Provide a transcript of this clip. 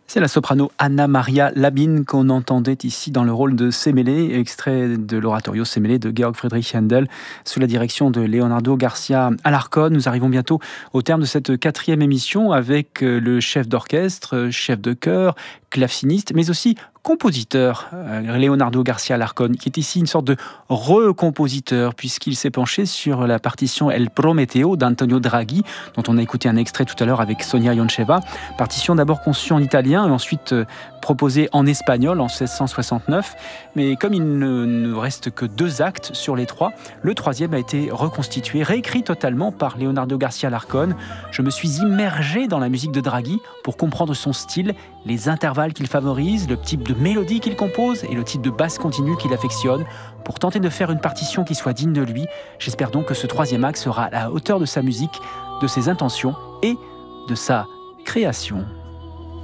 C'est la soprano Anna Maria Labine qu'on entendait ici dans le rôle de Semele, extrait de l'oratorio Semele de Georg Friedrich Händel, sous la direction de Leonardo Garcia Alarcón. Nous arrivons bientôt au terme de cette quatrième émission avec le chef d'orchestre, chef de chœur, claveciniste, mais aussi compositeur, Leonardo Garcia Alarcón, qui est ici une sorte de recompositeur, puisqu'il s'est penché sur la partition El Prometeo d'Antonio Draghi, dont on a écouté un extrait tout à l'heure avec Sonia Yoncheva. Partition d'abord conçue en italien et ensuite proposée en espagnol en 1669. Mais comme il ne reste que 2 actes sur les 3, le 3e a été reconstitué, réécrit totalement par Leonardo Garcia Alarcón. Je me suis immergé dans la musique de Draghi pour comprendre son style, les intervalles qu'il favorise, le type de mélodie qu'il compose et le type de basse continue qu'il affectionne, pour tenter de faire une partition qui soit digne de lui. J'espère donc que ce 3e acte sera à la hauteur de sa musique, de ses intentions et de sa création.